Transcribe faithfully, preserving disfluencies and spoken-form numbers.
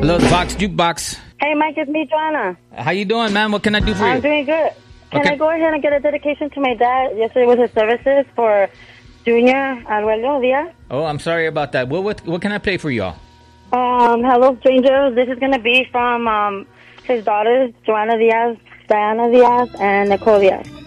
Hello, the Vox Jukebox. Hey, Mike, it's me, Joanna. How you doing, man? What can I do for I'm you? doing good. Can Okay. I go ahead and get a dedication to my dad? Yesterday was his services for Junior Anuelio Diaz. Oh, I'm sorry about that. What what, what can I play for y'all? Um, hello, strangers. This is going to be from um, his daughters, Joanna Diaz, Diana Diaz, and Nicole Diaz.